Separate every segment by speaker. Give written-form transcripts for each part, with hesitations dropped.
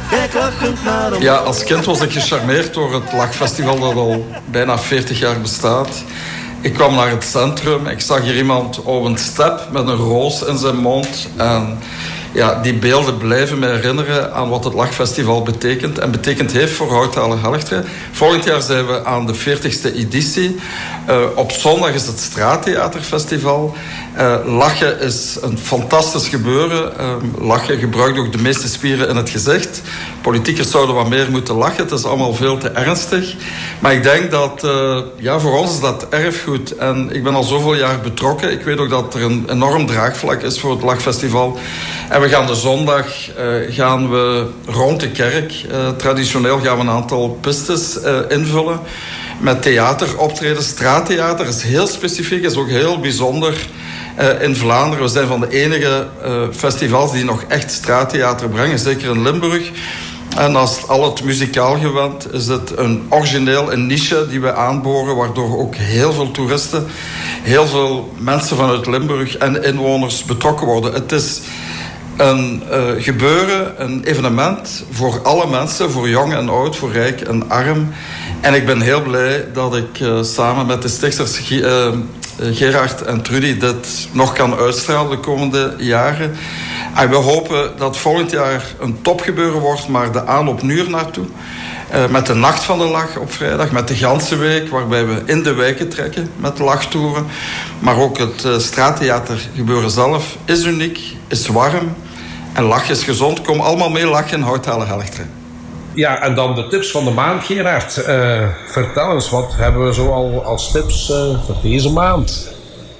Speaker 1: kijk lachend naar hem.
Speaker 2: Ja, als kind was ik gecharmeerd door het Lachfestival dat al bijna 40 jaar bestaat. Ik kwam naar het centrum, ik zag hier iemand op een step met een roos in zijn mond. En ja, die beelden blijven me herinneren aan wat het Lachfestival betekent en betekend heeft voor Hout-Halle-Helchteren. Volgend jaar zijn we aan de 40ste editie. Op zondag is het Straattheaterfestival. Lachen is een fantastisch gebeuren. Lachen gebruikt ook de meeste spieren in het gezicht. Politiekers zouden wat meer moeten lachen. Het is allemaal veel te ernstig. Maar ik denk dat, voor ons is dat erfgoed. En ik ben al zoveel jaar betrokken. Ik weet ook dat er een enorm draagvlak is voor het Lachfestival. En we gaan de zondag rond de kerk. Traditioneel gaan we een aantal pistes invullen. Met theateroptreden. Straattheater is heel specifiek, is ook heel bijzonder in Vlaanderen. We zijn van de enige festivals die nog echt straattheater brengen, zeker in Limburg. En naast al het muzikaal gewend is het een niche die we aanboren, waardoor ook heel veel toeristen, heel veel mensen vanuit Limburg en inwoners betrokken worden. Het is een gebeuren, een evenement voor alle mensen, voor jong en oud, voor rijk en arm. En ik ben heel blij dat ik samen met de stichters Gerard en Trudy dit nog kan uitstralen de komende jaren. En we hopen dat volgend jaar een topgebeuren wordt, maar de aanloop nu er naartoe. Met de Nacht van de Lach op vrijdag, met de ganse week, waarbij we in de wijken trekken met lachtoeren. Maar ook het straattheatergebeuren zelf is uniek, is warm en lach is gezond. Kom allemaal mee lachen in Hout-Halle-Helchteren.
Speaker 3: Ja, en dan de tips van de maand, Gerard. Vertel eens, wat hebben we zo al als tips voor deze maand?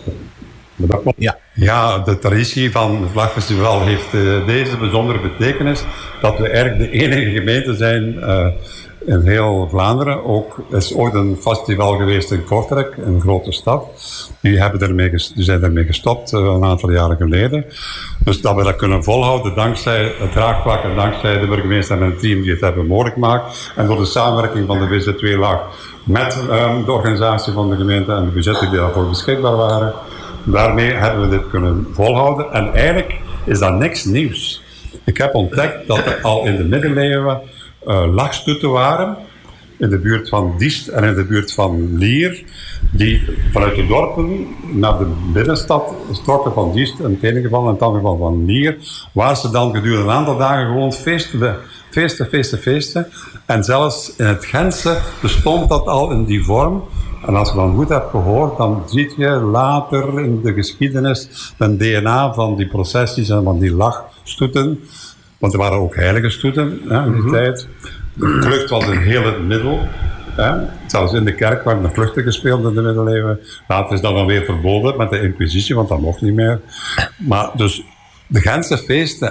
Speaker 4: Ja, de traditie van het Lachfestival heeft deze bijzondere betekenis dat we eigenlijk de enige gemeente zijn in heel Vlaanderen. Ook is ooit een festival geweest in Kortrijk, een grote stad. Die zijn ermee gestopt een aantal jaren geleden. Dus dat we dat kunnen volhouden dankzij het draagvlak en dankzij de burgemeester en het team die het hebben mogelijk gemaakt. En door de samenwerking van de VZ2-lach met de organisatie van de gemeente en de budgetten die daarvoor beschikbaar waren. Daarmee hebben we dit kunnen volhouden. En eigenlijk is dat niks nieuws. Ik heb ontdekt dat er al in de middeleeuwen lachstoeten waren. In de buurt van Diest en in de buurt van Lier. Die vanuit de dorpen naar de binnenstad trokken van Diest. In het ene geval en in het andere geval van Lier. Waar ze dan gedurende een aantal dagen gewoon feesten. En zelfs in het Gentse bestond dat al in die vorm. En als je dan goed hebt gehoord, dan zie je later in de geschiedenis een DNA van die processies en van die lachstoeten. Want er waren ook heilige stoeten in die tijd. De klucht was een heel het middel. Zelfs in de kerk werden er kluchten gespeeld in de middeleeuwen. Later is dat dan weer verboden met de inquisitie, want dat mocht niet meer. Maar dus de Gentse feesten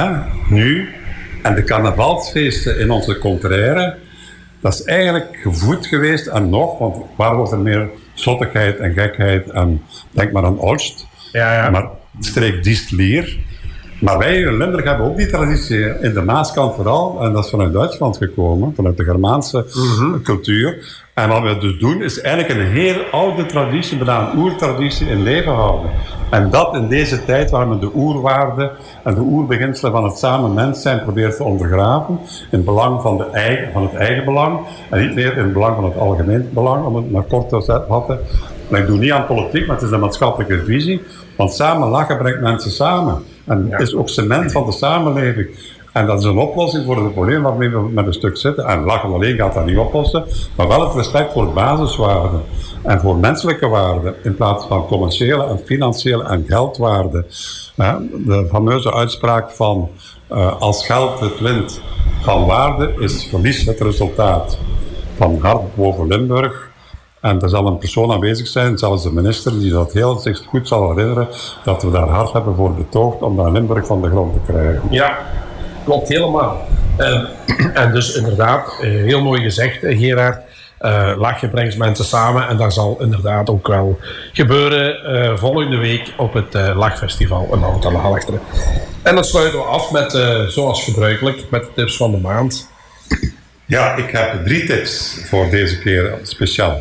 Speaker 4: nu en de carnavalsfeesten in onze contraire, dat is eigenlijk gevoed geweest en nog, want waar wordt er meer zottigheid en gekheid en denk maar aan Olst, maar streek Diest-Lier. Maar wij in Limburg hebben ook die traditie in de Maaskant vooral, en dat is vanuit Duitsland gekomen, vanuit de Germaanse cultuur. En wat we dus doen, is eigenlijk een heel oude traditie, bijna een oertraditie in leven houden. En dat in deze tijd waar men de oerwaarden en de oerbeginselen van het samen mens zijn probeert te ondergraven, in het belang van het eigen belang, en niet meer in het belang van het algemeen belang, om het maar kort te vatten. Maar ik doe niet aan politiek, maar het is een maatschappelijke visie, want samen lachen brengt mensen samen. En is ook cement van de samenleving. En dat is een oplossing voor het probleem waarmee we met een stuk zitten. En lachen alleen gaat dat niet oplossen, maar wel het respect voor basiswaarden en voor menselijke waarden in plaats van commerciële en financiële en geldwaarden. De fameuze uitspraak van als geld het wint van waarde is verlies het resultaat. Van Hart boven Limburg. En er zal een persoon aanwezig zijn, zelfs de minister, die dat heel zich goed zal herinneren, dat we daar hard hebben voor betoogd om dat Limburg van de grond te krijgen.
Speaker 3: Ja, klopt helemaal. En dus inderdaad, heel mooi gezegd, Gerard. Lachen brengt mensen samen en dat zal inderdaad ook wel gebeuren volgende week op het Lachfestival in Hout-Halle-Helchteren. En dan sluiten we af met, zoals gebruikelijk, met de tips van de maand.
Speaker 4: Ja, ik heb 3 tips voor deze keer speciaal.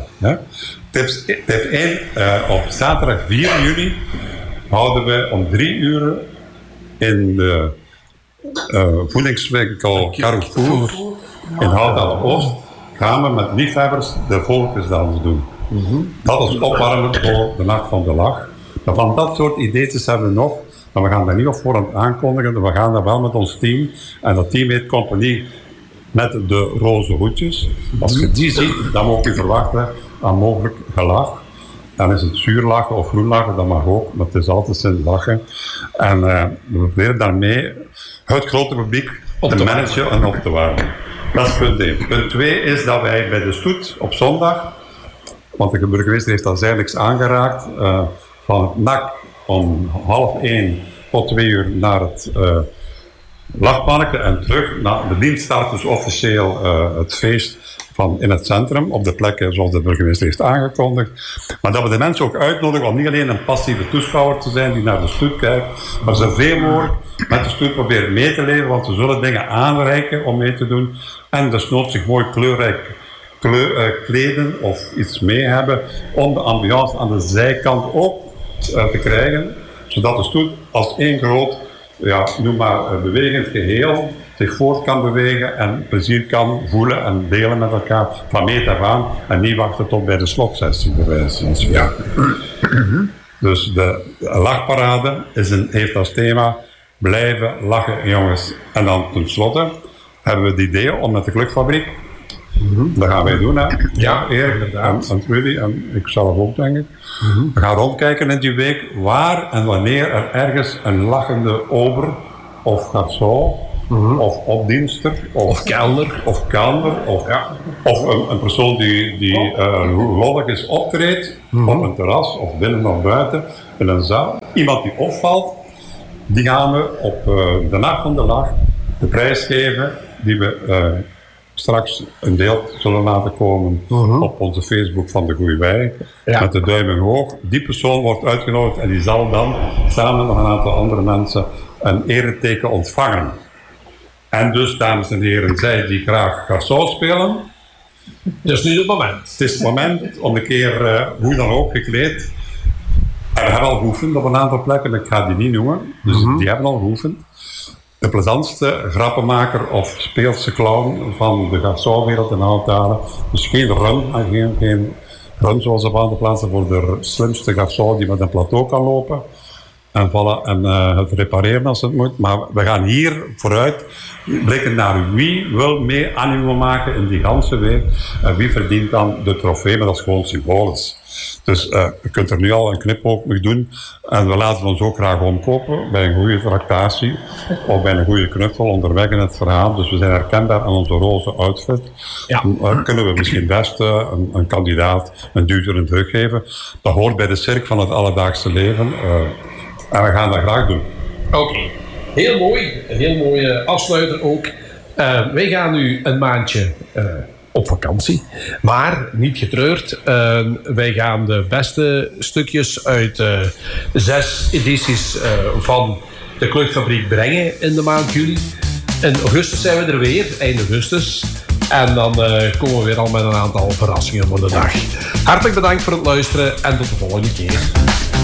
Speaker 4: Tip 1, op zaterdag 4 juli houden we om 3 uur in de voedingswinkel Carrefour in Hout aan de Oost gaan we met liefhebbers de Volkensdans doen. Dat is opwarmen voor de Nacht van de Lach. Maar van dat soort ideetjes hebben we nog. Maar we gaan daar niet op voorhand aankondigen. We gaan daar wel met ons team. En dat team heet Compagnie met de roze hoedjes. Als je die ziet, dan moet je verwachten aan mogelijk gelach. Dan is het zuur lachen of groen lachen, dat mag ook, maar het is altijd zin lachen. En we proberen daarmee het grote publiek te managen en op te warmen. Dat is punt 1. Punt 2 is dat wij bij de stoet op zondag, want de burgemeester heeft dat zijlijks aangeraakt, van het NAC om 12:30 tot 2:00 naar het Lachpark en terug. De dienst start dus officieel het feest in het centrum, op de plekken zoals de burgemeester heeft aangekondigd. Maar dat we de mensen ook uitnodigen om niet alleen een passieve toeschouwer te zijn die naar de stoet kijkt, maar zoveel mogelijk met de stoet proberen mee te leven, want we zullen dingen aanreiken om mee te doen. En desnoods zich mooi kleurrijk kleden of iets mee hebben om de ambiance aan de zijkant ook te krijgen, zodat de stoet als één groot, noem maar bewegend geheel zich voort kan bewegen en plezier kan voelen en delen met elkaar van meet af aan en niet wachten tot bij de slotsessie bij wijze van spreken. Dus de lachparade heeft als thema blijven lachen jongens. En dan tenslotte hebben we het idee om met de Gelukfabriek, dat gaan wij doen, hè? Ja, Erik en Trudy en ik zelf ook, denk ik. We gaan rondkijken in die week waar en wanneer er ergens een lachende ober of garçon of opdienster of kelner of een persoon die lollig is optreedt op een terras of binnen of buiten in een zaal. Iemand die opvalt, die gaan we op de Nacht van de Lach de prijs geven die we straks een deel zullen laten komen op onze Facebook van de Goeie Wei. Met de duim omhoog. Die persoon wordt uitgenodigd en die zal dan samen met een aantal andere mensen een ereteken ontvangen. En dus, dames en heren, zij die graag garçon spelen.
Speaker 3: Dus nu het moment.
Speaker 4: Het is het moment om een keer, hoe dan ook, gekleed. En we hebben al geoefend op een aantal plekken, ik ga die niet noemen. Dus die hebben al geoefend. De plezantste grappenmaker of speelse clown van de garçonwereld in Hout-Halen. Dus geen run zoals op andere plaatsen voor de slimste garçon die met een plateau kan lopen en vallen en het repareren als het moet. Maar we gaan hier vooruit blikken naar wie wil mee animo maken in die ganse week en wie verdient dan de trofee, maar dat is gewoon symbolisch. Dus je kunt er nu al een knipoog mee doen en we laten ons ook graag omkopen bij een goede tractatie of bij een goede knuffel onderweg in het verhaal. Dus we zijn herkenbaar aan onze roze outfit. Kunnen we misschien best een kandidaat een duwtje in de rug geven. Dat hoort bij de cirk van het alledaagse leven en we gaan dat graag doen.
Speaker 3: Oké. Heel mooi. Een heel mooie afsluiter ook. Wij gaan nu een maandje op vakantie. Maar niet getreurd. Wij gaan de beste stukjes uit 6 edities van de Gelukfabriek brengen in de maand juli. In augustus zijn we er weer, eind augustus. En dan komen we weer al met een aantal verrassingen voor de dag. Hartelijk bedankt voor het luisteren en tot de volgende keer.